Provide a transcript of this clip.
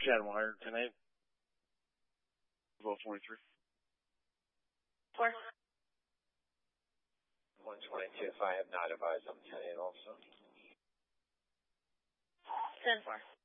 Animal Hire, 10-8. 1243. 4. 122, if I have not advised, I'm 10-8 also. 10-4.